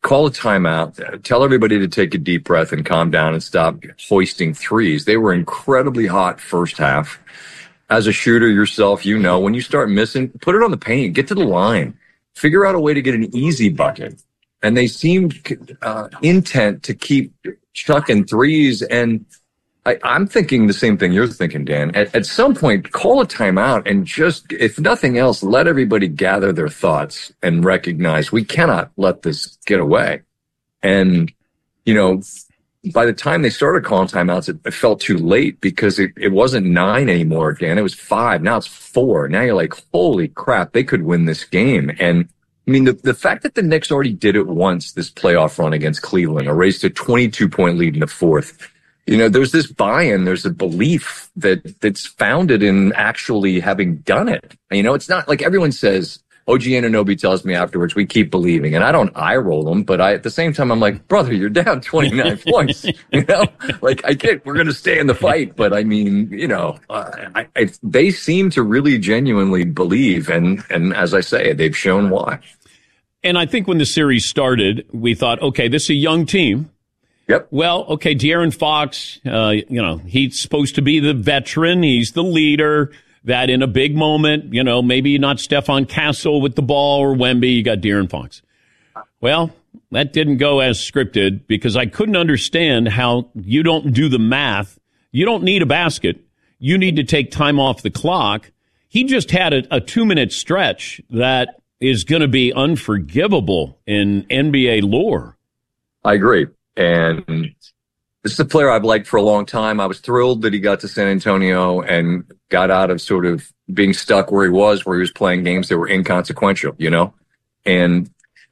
call a timeout, tell everybody to take a deep breath and calm down and stop hoisting threes. They were incredibly hot first half. As a shooter yourself, you know, when you start missing, put it on the paint, get to the line, figure out a way to get an easy bucket. And they seemed intent to keep chucking threes. And I'm thinking the same thing you're thinking, Dan. At some point, call a timeout and just, if nothing else, let everybody gather their thoughts and recognize we cannot let this get away. And, you know, by the time they started calling timeouts, it felt too late because it wasn't 9 anymore, Dan. It was 5. Now it's 4. Now you're like, holy crap, they could win this game. And I mean, the fact that the Knicks already did it once, this playoff run against Cleveland, erased a 22-point lead in the fourth. You know, there's this buy-in, there's a belief that's founded in actually having done it. You know, it's not like everyone says, OG Anunoby tells me afterwards, we keep believing. And I don't eye roll them, but at the same time, I'm like, brother, you're down 29 points. You know, like I get, we're going to stay in the fight. But I mean, you know, they seem to really genuinely believe. And as I say, they've shown why. And I think when the series started, we thought, okay, this is a young team. Yep. Well, okay, De'Aaron Fox, you know, he's supposed to be the veteran. He's the leader. That in a big moment, you know, maybe not Stephon Castle with the ball or Wemby, you got De'Aaron Fox. Well, that didn't go as scripted because I couldn't understand how you don't do the math. You don't need a basket. You need to take time off the clock. He just had a 2-minute stretch that is going to be unforgivable in NBA lore. I agree. And this is a player I've liked for a long time. I was thrilled that he got to San Antonio and got out of sort of being stuck where he was playing games that were inconsequential, you know? And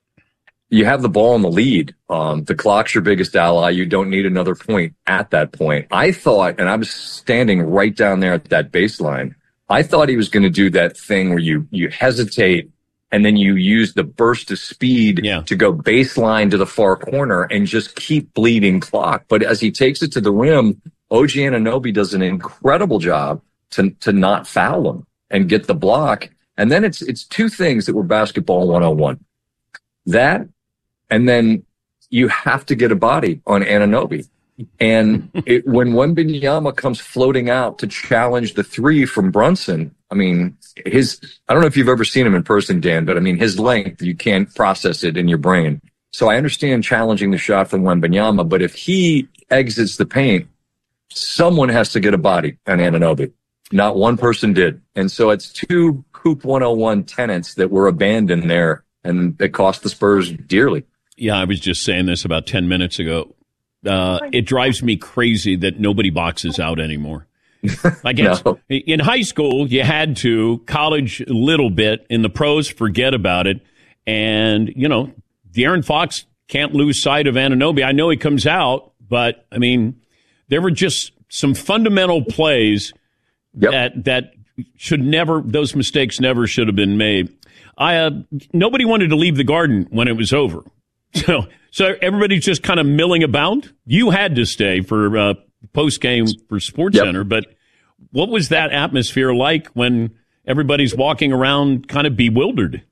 you have the ball in the lead. The clock's your biggest ally. You don't need another point at that point. I thought, and I was standing right down there at that baseline, I thought he was going to do that thing where you hesitate and then you use the burst of speed to go baseline to the far corner and just keep bleeding clock. But as he takes it to the rim, OG Anunoby does an incredible job to not foul him and get the block. And then it's two things that were basketball 101. That, and then you have to get a body on Anunoby. And when Wembanyama comes floating out to challenge the three from Brunson, I mean, I don't know if you've ever seen him in person, Dan, but I mean, his length, you can't process it in your brain. So I understand challenging the shot from Wembanyama, but if he exits the paint, someone has to get a body on Anunoby. Not one person did. And so it's two Hoop 101 tenets that were abandoned there, and it cost the Spurs dearly. Yeah, I was just saying this about 10 minutes ago. It drives me crazy that nobody boxes out anymore. I guess in high school, you had to, college a little bit, in the pros, forget about it. And, you know, De'Aaron Fox can't lose sight of Anunoby. I know he comes out, but, I mean, there were just some fundamental plays that should never, those mistakes never should have been made. Nobody wanted to leave the Garden when it was over. So everybody's just kind of milling about. You had to stay for post game for SportsCenter, but what was that atmosphere like when everybody's walking around kind of bewildered?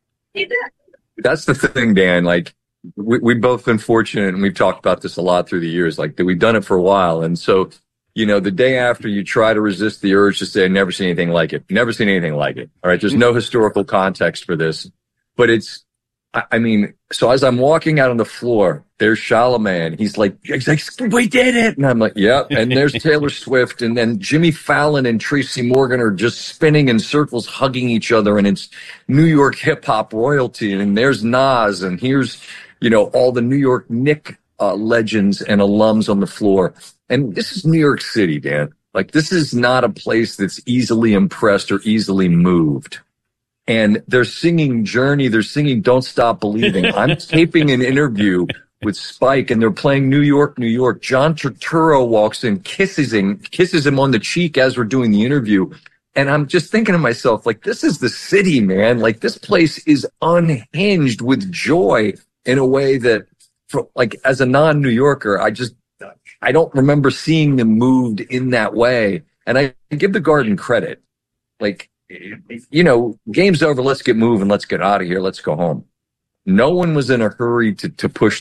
That's the thing, Dan. Like we've both been fortunate, and we've talked about this a lot through the years. Like that, we've done it for a while, and so you know, the day after you try to resist the urge to say, "I've never seen anything like it." Never seen anything like it. All right, there's no historical context for this, but it's. I mean, so as I'm walking out on the floor, there's Charlamagne. He's like, we did it. And I'm like, yeah. And there's Taylor Swift. And then Jimmy Fallon and Tracy Morgan are just spinning in circles, hugging each other. And it's New York hip hop royalty. And there's Nas. And here's, you know, all the New York Knicks legends and alums on the floor. And this is New York City, Dan. Like, this is not a place that's easily impressed or easily moved. And they're singing Journey. They're singing Don't Stop Believing. I'm taping an interview with Spike, and they're playing New York, New York. John Turturro walks in, kisses him on the cheek as we're doing the interview. And I'm just thinking to myself, like, this is the city, man. Like, this place is unhinged with joy in a way that, like, as a non-New Yorker, I don't remember seeing them moved in that way. And I give the Garden credit. Like, you know, game's over. Let's get moving. Let's get out of here. Let's go home. No one was in a hurry to push